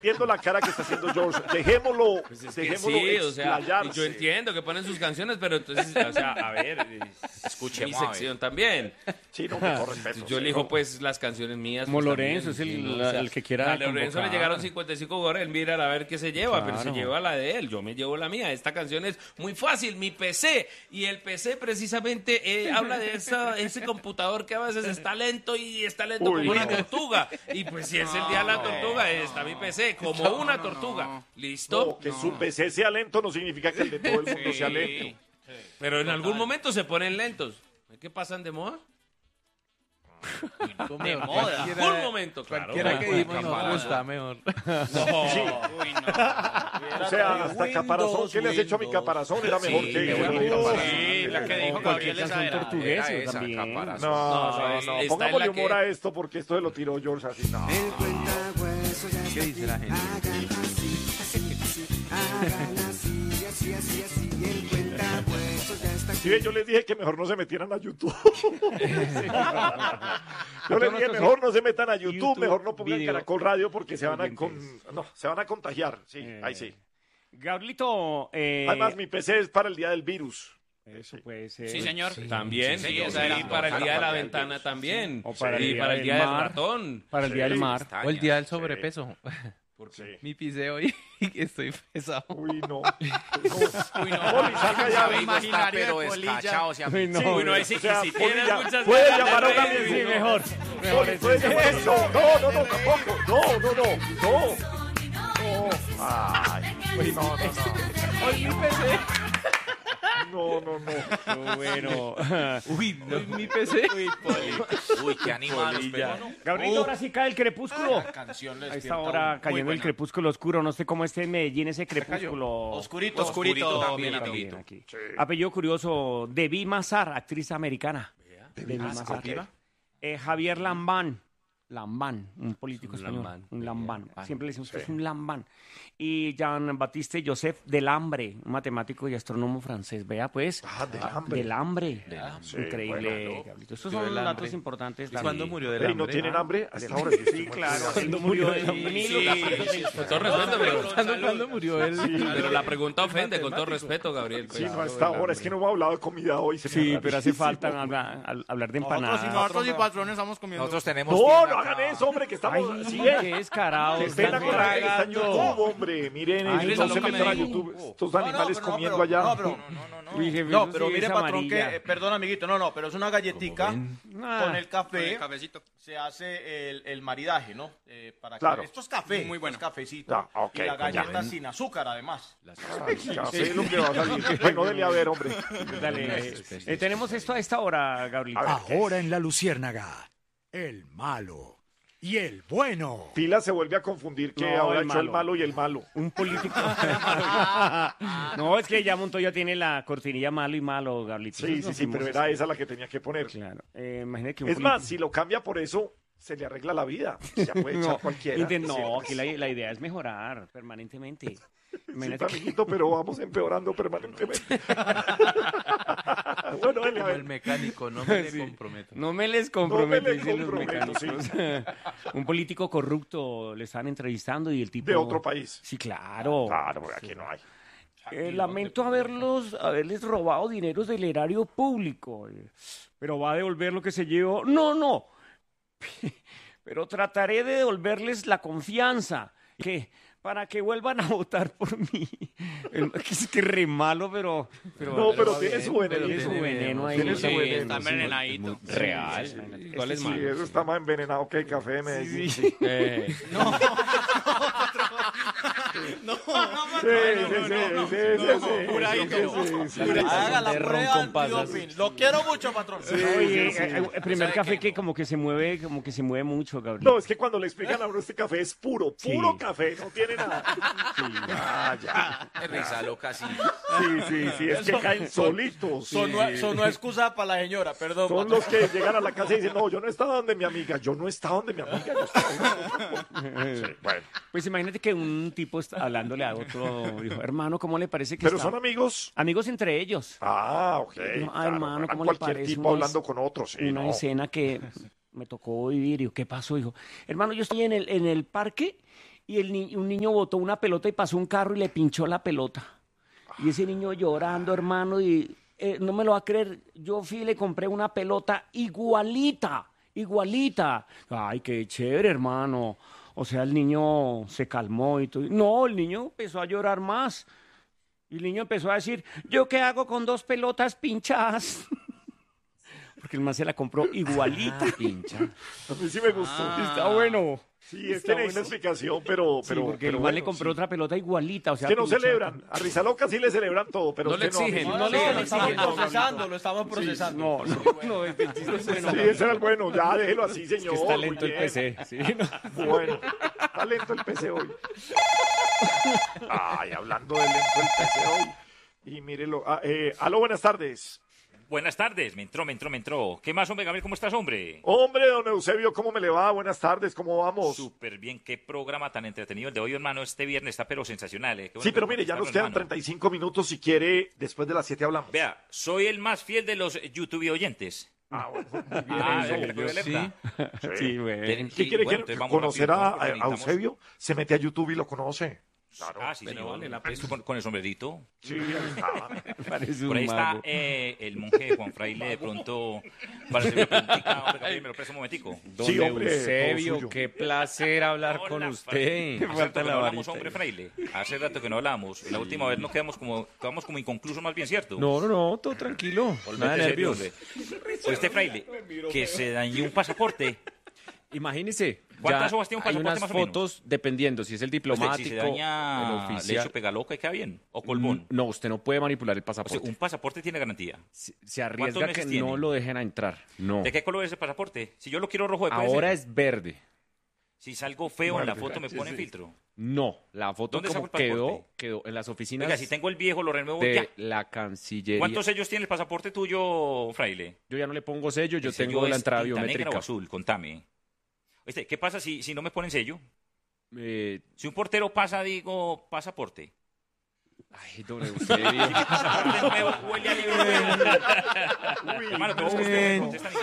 Viendo la cara que está haciendo George, dejémoslo, Pues es que dejémoslo sí, o sea, explayarse. yo entiendo que ponen sus canciones, pero entonces, o sea, a ver, Escuchemos, mi a ver. sección también. Sí, no, con respeto. Yo sí, elijo no. pues las canciones mías. Como pues, Lorenzo, también, es el- sí, ¿no? O sea, el que quiera a Lorenzo le convocar. llegaron 55 goles, mira a ver qué se lleva, pero se Claro. lleva la de él, yo me llevo la mía. Esta canción es muy fácil, mi PC, y el PC precisamente habla de ese computador que a veces está lento y está lento Uy, como una no. tortuga. Y pues si es el día de la tortuga, está mi PC como una tortuga. ¿Listo? No, que su PC sea lento no significa que el de todo el mundo sea lento. Pero en algún momento se ponen lentos. ¿Qué pasan de moda? De moda. Un momento, claro. Cualquiera que dimos nos Campanazo. gusta mejor. Uy, no. O sea, hasta Caparazón, ¿qué le has hecho a mi Caparazón? Era mejor Sí, que... qué bueno, No, Caparazón. Sí, la que dijo Cualquier Gabriel canción esa era. portuguesa Era esa, también. Caparazón. no, está en pongámosle la humor que- a esto porque esto se lo tiró George así. No. ¿Qué dice la gente? Sí, yo les dije que mejor no se metieran a YouTube. Yo les dije mejor no se metan a YouTube, mejor no pongan video. Caracol Radio porque se van a Oyentes. no, se van a contagiar. Sí, ahí sí. Gabrielito, Además, mi PC es para el día del virus. eso puede ser. Sí, señor. También, Sí, sí, señor. esa era Sí, para el día de la para ventana también. O para el y día para el del día del mar. ratón. Para el día del mar. Está O el día del sobrepeso. Sí. Mi pisé hoy y estoy pesado. Uy, no. Uy, no. Poli, salga ya. Sabe Amigo está imaginario de pero polilla. escachado. Uy, no. Sí, Uy, no, ahí sí, o sea, si Poli tienes ya muchas puede ganas de llamar ahora reír, mismo. Sí, mejor. Poli, puede llamar eso. No, tampoco. No. Ay, uy, no. Hoy mi PC. No. Bueno. Uy, mi PC. Uy, qué animados, pero no. Gabrielito, ahora sí cae el crepúsculo. La canción le A esta despierta hora muy cayendo el buena. crepúsculo oscuro. No sé cómo esté en Medellín ese crepúsculo. Oscurito. Oscurito también, Miguelito. amiguito. Aquí. Apellido curioso, Debbie Mazar, actriz americana. Debbie Mazar. Javier Lambán. Lambán, un político Un español. lambán. Un lambán. Siempre le decimos que es un lambán. Y Jean-Baptiste Joseph Delambre, un matemático y astrónomo francés. Vea, pues. Delambre. Delambre. Sí, Increíble, bueno, Gabrielito. Estos Murió son del datos hambre. importantes. ¿Y cuándo murió del Ey, hambre? ¿no tienen hambre? Hasta ahora sí, Claro, Sí, él murió en Con todo respeto, pero, ¿Cuándo murió él? pero la pregunta ofende, con todo respeto, Gabriel. pues. Sí, no, hasta ahora. Es que no hemos hablado de comida hoy. se me Sí, hace pero hace rapidísimo. falta hablar de Nosotros empanadas. y patrones estamos comiendo. Nosotros tenemos No, tienda no acá. hagan eso, hombre, que estamos... Ay, sí, qué descarado. qué pena con la que está en tragando. YouTube, hombre. Miren, Ay, no se loca, metan a me YouTube. Estos animales comiendo allá. Uy, jefe, No, eso pero sí mire, es patrón, amarilla. que, perdón, amiguito, no, pero es una galletica Ah, con el café. Cafecito. Se hace el maridaje, ¿no? Para Claro. que, esto es café, Muy bueno. esto es cafecito. Ah, ok, y la con galleta sin azúcar, además. Café es lo que va a salir. Bueno, dele a ver, hombre. Dale. Tenemos esto a esta hora, Gabriel. Ahora en La Luciérnaga, el malo y el bueno. Pila se vuelve a confundir que No, ahora el echó el malo. malo y el malo. Un político. No, es que ya Montoya tiene la cortinilla malo y malo, Gabriel. Sí, pero era esa la que tenía que poner. Claro. Imagínate que un Es más, político- si lo cambia por eso, se le arregla la vida. Ya puede echar cualquiera. No, aquí la idea es mejorar permanentemente. Sí, Imagínate que- amiguito, pero vamos empeorando permanentemente. Bueno, dele a Como el ver. mecánico, no me le comprometo. No me les comprometo, No me les dicen los comprometo, mecánicos. Un político corrupto le están entrevistando y el tipo... De otro país. Sí, claro. Claro, porque aquí no hay. Lamento haberles robado dineros del erario público. Pero va a devolver lo que se llevó. No. Pero trataré de devolverles la confianza. Para que vuelvan a votar por mí. Es que re malo, pero No, pero tiene su veneno. tiene su veneno ahí. Tiene su Sí, veneno. Está envenenadito. Real. ¿Cuál es sí, Sí, malo? eso está más envenenado que el café de Medellín. Sí, sí. Haga la de ron prueba con pasas. antidoping. Lo quiero mucho, patrón. Oye, el primer café que como que se mueve mucho, Gabriel. No, es que cuando le explican a uno este café es puro Sí. café, no tiene nada. Ya. Qué risa loca, sí. Sí, es que caen solitos. Sonó excusa para la señora, perdón. Son patrón. los que llegan a la casa y dicen, no, yo no estaba donde mi amiga, yo no estaba donde mi amiga, yo estaba sí, bueno. Pues imagínate que un tipo está hablándole a otro, dijo, hermano, ¿cómo le parece que Pero está? son amigos. Amigos entre ellos. Ah, ok. No, claro, hermano, no ¿cómo le cualquier parece tipo una hablando con otro, sí, una no. escena que me tocó vivir? Y yo, ¿qué pasó? Dijo, hermano, yo estoy en el parque y un niño botó una pelota y pasó un carro y le pinchó la pelota. Y ese niño llorando, hermano, y no me lo va a creer, yo fui y le compré una pelota igualita. Ay, qué chévere, hermano. O sea, el niño se calmó y todo. No, el niño empezó a llorar más. Y el niño empezó a decir, ¿yo qué hago con 2 pelotas pinchadas? Porque el man se la compró igualita. Pincha. A mí sí me gustó. Está bueno. Sí, es Está que necesita bueno. explicación, pero Porque el man bueno, le compró sí. otra pelota igualita. O sea, Que no pinchada. celebran. A Rizaloca sí le celebran todo, pero No le usted exigen. a mí No, Sí, lo sí, estamos sí, procesando, lo estamos procesando. No, este chiste es bueno. Sí, ese era el bueno. Ya, déjelo así, señor. Está lento Muy el bien. PC. Sí, no. Bueno, está lento el PC hoy. Ay, hablando de lento el PC hoy. Y mírelo. Aló, buenas tardes. Buenas tardes, me entró. ¿Qué más, hombre, Gabriel? ¿Cómo estás, hombre? Hombre, don Eusebio, ¿cómo me le va? Buenas tardes, ¿cómo vamos? Súper bien, qué programa tan entretenido el de hoy, hermano. Este viernes está pero sensacional. Qué bueno Sí, que pero mire, ya nos quedan hermano. 35 minutos. Si quiere, después de las 7 hablamos. Vea, soy el más fiel de los YouTube oyentes. Ah, bueno. Ah, ya que le cogió Sí. alerta. Sí, güey. ¿Qué quiere Bueno, que entonces vamos conocer rápido, a porque necesitamos- Eusebio? Se mete a YouTube y lo conoce. Ah, sí, Pero señor. vale la pena. Esto con el sombrerito. Sí, ahí está. Parece Por ahí un está mago. el monje Juan Fraile, de pronto, para hacer una preguntita. Hombre, Gabriel, me lo presto un momentico. Don Sí, hombre, todo Eusebio, suyo. qué placer hablar Hola, con Fraile. usted. Hace rato que no hablamos, hombre, Fraile. Hace rato que no hablamos. La última vez nos quedamos como inconclusos, más bien, ¿cierto? No, todo tranquilo. Nada de Olvídate, nervios. hombre. Pues este Fraile, que se dañó un pasaporte. Imagínese, ¿Cuántas ya hojas tiene un hay pasaporte, unas más o menos? fotos, dependiendo si es el Usted, diplomático, si se el daña, le echo oficial. pega loca y queda bien. O colbón. No, usted no puede manipular el O sea, pasaporte. un pasaporte tiene garantía. Se arriesga meses que tiene? no lo dejen a entrar. No. ¿De qué color es ese pasaporte? Si yo lo quiero rojo, ¿puede Ahora ser? es verde. Si salgo feo en la foto, ¿me pone filtro? No, la foto ¿Dónde como saco el pasaporte? quedó en las oficinas Oiga, si tengo el viejo, lo renuevo de ya. la Cancillería. ¿Cuántos sellos tiene el pasaporte tuyo, Fraile? Yo ya no le pongo sello, yo ¿El sello tengo la es entrada tinta negra biométrica. o azul? Contame. Oíste, ¿qué pasa si no me ponen sello? Eh, Si un portero pasa, digo, pasaporte. ay, don Eusebio. Si mi pasaporte nuevo huele a libro nuevo. Hermano, pero es que usted no contesta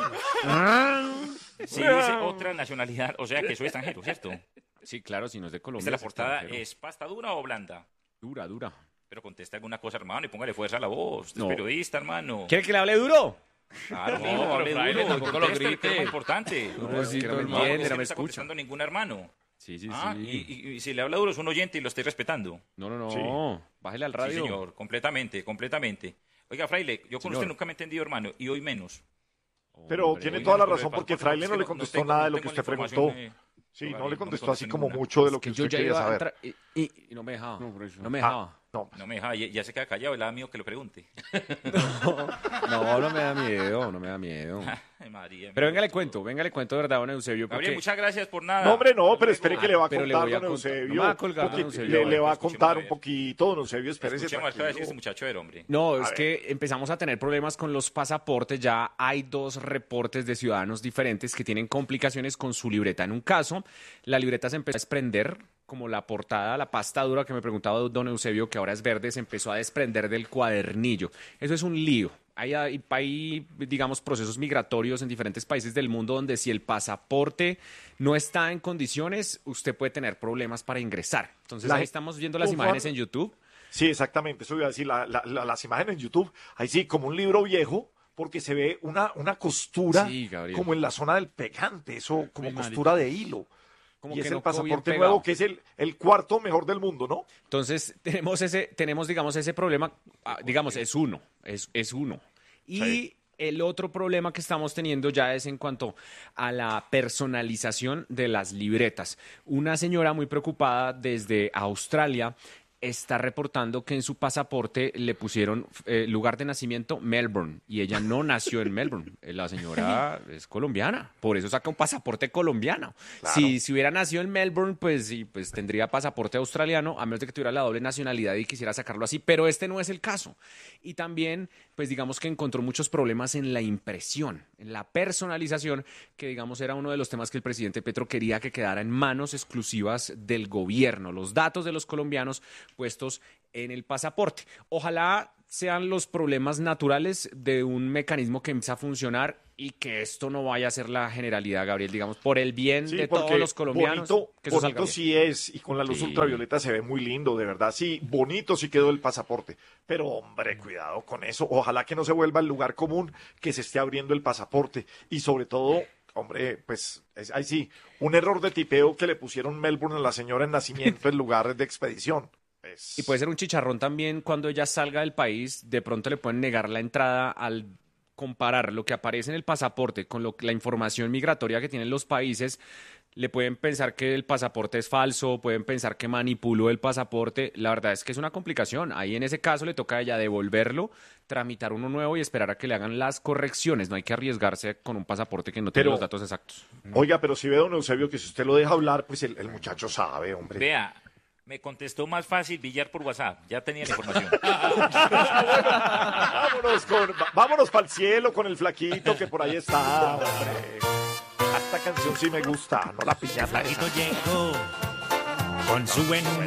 ninguna. Si dice otra nacionalidad, o sea que soy extranjero, ¿cierto? Sí, claro, si no es de Colombia. ¿La es portada extranjero. es pasta dura o blanda? Dura. Pero conteste alguna cosa, hermano, y póngale fuerza a la voz. Usted No. es periodista, hermano. ¿Quiere que le hable duro? Claro, No, mijo, hable pero Fraile, duro, tampoco lo conteste, que es grite. más importante. Es que no me No, entiende, es que no me está escucha. contestando ningún hermano. Sí. Ah, y si le habla duro es un oyente y lo estoy respetando. No. Sí. Bájele al Sí, radio. señor, completamente. Oiga, Fraile, yo con Señor. usted nunca me he entendido, hermano, y hoy menos. Pero Hombre, tiene Oiga, toda la pero razón el porque pasaporte, Fraile es no que le contestó tengo- nada de no lo que tengo usted la información, preguntó. Sí, Gabriel, no le me contestó así contesta como ninguna. mucho de lo que que yo usted ya quería iba a saber. entrar y no me dejaba. No me Ah, dejaba. no. No me deja, ya se queda callado, el mío que lo pregunte. No me da miedo, no me da miedo. Ay, María, Pero mira, venga, le cuento de verdad, don Eusebio. Gabriel, porque- muchas gracias por nada. No, hombre, no, pero Luego. espere que le va a pero le contar voy a don contar. Eusebio. No me va a colgar, porque don Eusebio. le va a Escúcheme, contar a un ver. poquito, don Eusebio, espérese. Escuchemos, ¿qué va a decir tranquilo. este muchacho del hombre? No, A es ver. que empezamos a tener problemas con los pasaportes. Ya hay 2 reportes de ciudadanos diferentes que tienen complicaciones con su libreta. En un caso, la libreta se empezó a desprender, como la portada, la pasta dura que me preguntaba don Eusebio, que ahora es verde, se empezó a desprender del cuadernillo. Eso es un lío. Hay, digamos, procesos migratorios en diferentes países del mundo donde si el pasaporte no está en condiciones, usted puede tener problemas para ingresar. Entonces La ahí gen- estamos viendo las Uf, imágenes Juan. en YouTube. Sí, exactamente, eso iba a decir, las imágenes en YouTube, ahí sí, como un libro viejo, porque se ve una costura Sí, Gabriel. como en la zona del pegante, eso como Muy costura de hilo. Como Y que es no el quedó bien pasaporte pegado. nuevo, que es el cuarto mejor del mundo, ¿no? Entonces, tenemos, digamos, ese problema, digamos, es uno. Y Sí. el otro problema que estamos teniendo ya es en cuanto a la personalización de las libretas. Una señora muy preocupada desde Australia está reportando que en su pasaporte le pusieron lugar de nacimiento Melbourne y ella no nació en Melbourne. La señora es colombiana, por eso saca un pasaporte colombiano. Claro. Si hubiera nacido en Melbourne, pues sí, pues tendría pasaporte australiano, a menos de que tuviera la doble nacionalidad y quisiera sacarlo así, pero este no es el caso. Y también, pues digamos que encontró muchos problemas en la impresión, en la personalización, que digamos era uno de los temas que el presidente Petro quería que quedara en manos exclusivas del gobierno, los datos de los colombianos puestos en el pasaporte. Ojalá sean los problemas naturales de un mecanismo que empieza a funcionar y que esto no vaya a ser la generalidad, Gabriel, digamos, por el bien Sí, de porque todos los colombianos. que eso salga bonito bien. sí es, y con la luz Sí. ultravioleta se ve muy lindo, de verdad. Sí, bonito sí quedó el pasaporte. Pero, hombre, cuidado con eso. Ojalá que no se vuelva el lugar común que se esté abriendo el pasaporte. Y sobre todo, hombre, pues, ahí sí, un error de tipeo que le pusieron Melbourne a la señora en nacimiento en lugar de expedición. Pues, Y puede ser un chicharrón también cuando ella salga del país, de pronto le pueden negar la entrada al comparar lo que aparece en el pasaporte con la información migratoria que tienen los países. Le pueden pensar que el pasaporte es falso, pueden pensar que manipuló el pasaporte. La verdad es que es una complicación. Ahí en ese caso le toca a ella devolverlo, tramitar uno nuevo y esperar a que le hagan las correcciones. No hay que arriesgarse con un pasaporte que no tiene Pero- los datos exactos. Oiga, pero si ve, don Eusebio, que si usted lo deja hablar, pues el muchacho sabe, hombre. Vea, me contestó más fácil Villar por WhatsApp. Ya tenía la información. Vámonos para el cielo con el flaquito que por ahí está, hombre. Esta canción sí me gusta, no la piñata esa. Llegó con su buen